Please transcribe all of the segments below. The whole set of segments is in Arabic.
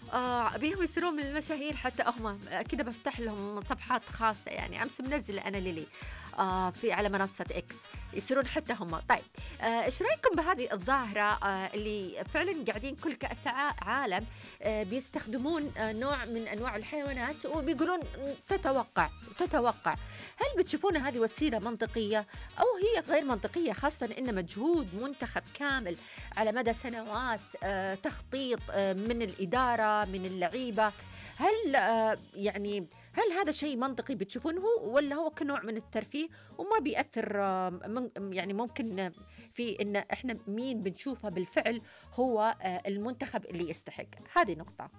أبيهم يصيرون من المشاهير حتى هم، كده بافتح لهم صفحات خاصة، يعني أمس منزلة أنا ليلي في على منصة إكس، يصيرون حتى هم. طيب إيش رأيكم بهذه الظاهرة اللي فعلا قاعدين كل كأس عالم بيستخدمون نوع من أنواع الحيوانات وبيقولون تتوقع. هل بتشوفون هذه وسيلة منطقية أو هي غير منطقية، خاصة إن مجهود منتخب كامل على مدى سنوات، تخطيط من الإدارة من اللعيبة؟ هل هل هذا شيء منطقي بتشوفونه، ولا هو كنوع من الترفيه وما بيأثر يعني ممكن في إن إحنا مين بنشوفه بالفعل هو المنتخب اللي يستحق؟ هذه نقطة.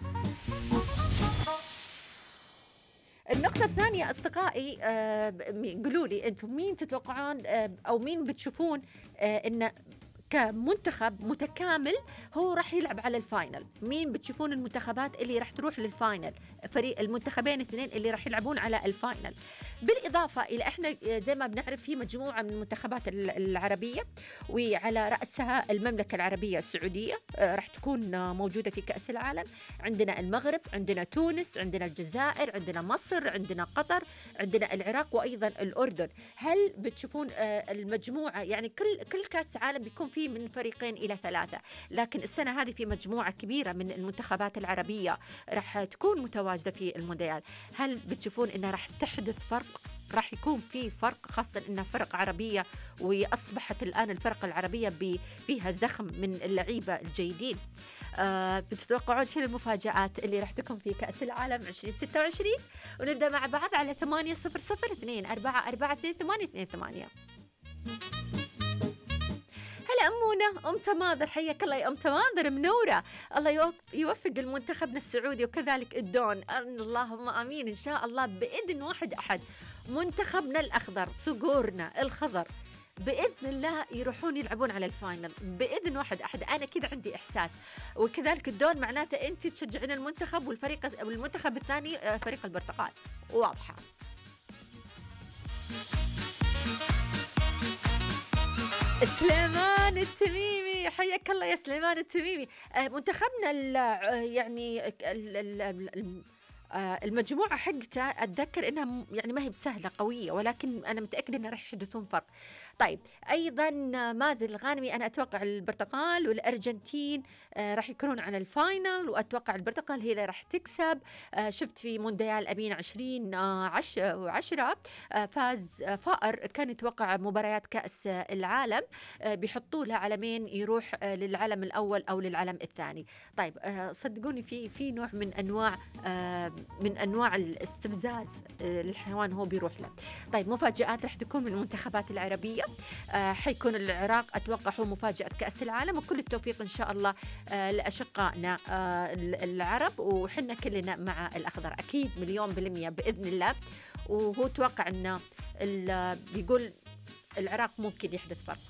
النقطة الثانية أصدقائي، قولوا لي أنتم مين تتوقعون أو مين بتشوفون إن كمنتخب متكامل هو راح يلعب على الفاينل؟ مين بتشوفون المنتخبات اللي راح تروح للفاينل، فريق المنتخبين الاثنين اللي راح يلعبون على الفاينل؟ بالإضافة إلى إحنا زي ما بنعرف في مجموعة من المنتخبات العربية، وعلى رأسها المملكة العربية السعودية راح تكون موجودة في كأس العالم. عندنا المغرب، عندنا تونس، عندنا الجزائر، عندنا مصر، عندنا قطر، عندنا العراق، وأيضا الأردن. هل بتشوفون المجموعة، يعني كل كأس عالم بيكون فيه من فريقين إلى 3، لكن السنة هذه في مجموعة كبيرة من المنتخبات العربية راح تكون متواجدة في المونديال. هل بتشوفون إنها راح تحدث فرق؟ راح يكون في فرق، خاصة إنها فرق عربية، وأصبحت الآن الفرق العربية فيها زخم من اللعيبة الجيدين. بتتوقعون شنو المفاجآت اللي راح تكون في كأس العالم 2026؟ ونبدأ مع بعض على 800-244-2828. هلا أمونة، أم تماضر، حياك الله يا أم تماضر، منورة. الله يوفق المنتخبنا السعودي وكذلك الدون، اللهم آمين. إن شاء الله بإذن واحد أحد منتخبنا الأخضر، صقورنا الخضر، بإذن الله يروحون يلعبون على الفاينل بإذن واحد أحد. أنا كده عندي إحساس. وكذلك الدون معناته أنت تشجعين المنتخب، والمنتخب الثاني فريق البرتقال. واضحة. سليمان التميمي، حياك الله يا سليمان التميمي. منتخبنا المجموعة حقته أتذكر إنها يعني ما هي بسهلة قوية، ولكن أنا متأكدة إنه راح يحدثون فرق. طيب أيضا مازن الغانمي، أنا أتوقع البرتقال والأرجنتين راح يكونون على الفاينل، وأتوقع البرتقال هي اللي راح تكسب. شفت في مونديال أبين 2010 فاز فائر، كان يتوقع مباريات كأس العالم بيحطوا لها علمين، يروح للعلم الأول أو للعلم الثاني. طيب صدقوني في نوع من أنواع الاستفزاز للحيوان هو بيروح له. طيب مفاجآت رح تكون من المنتخبات العربية، حيكون العراق أتوقع هو مفاجأة كأس العالم، وكل التوفيق إن شاء الله لأشقائنا العرب، وحنا كلنا مع الأخضر أكيد 1,000,000% بإذن الله. وهو توقع أنه بيقول العراق ممكن يحدث فرق.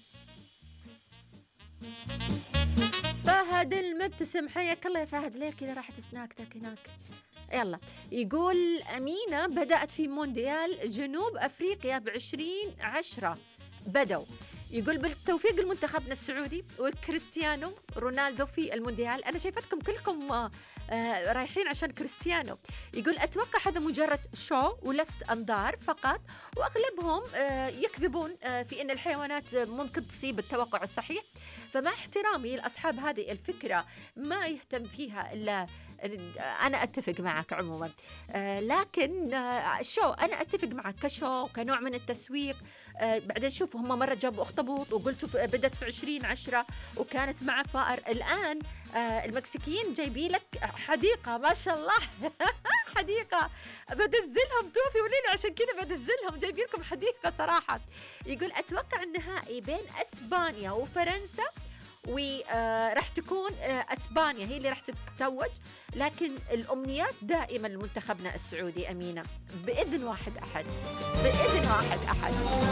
فهد المبتسم، حياك الله يا فهد، ليه كذا راحت سناكتك هناك؟ يلا. يقول أمينة بدأت في مونديال جنوب أفريقيا ب2010 بدوا. يقول بالتوفيق المنتخبنا السعودي والكريستيانو رونالدو في المونديال. أنا شايفتكم كلكم رايحين عشان كريستيانو. يقول أتوقع هذا مجرد شو ولفت أنظار فقط، وأغلبهم يكذبون في أن الحيوانات ممكن تصيب التوقع الصحيح. فمع احترامي لأصحاب هذه الفكرة ما يهتم فيها إلا أنا أتفق معك عموما، لكن شو أنا أتفق معك كشو كنوع من التسويق. بعدين شوف هم مرة جابوا أخطبوط وقلتوا بدت في 2010 وكانت مع فائر. الآن المكسيكيين جايبين لك حديقة ما شاء الله حديقة بدزلهم توفي وليلة، عشان كذا بدزلهم جايبين لكم حديقة صراحة. يقول أتوقع النهائي بين أسبانيا وفرنسا، وراح تكون أسبانيا هي اللي راح تتوج، لكن الأمنيات دائما لمنتخبنا السعودي أمينة بإذن واحد أحد، بإذن واحد أحد.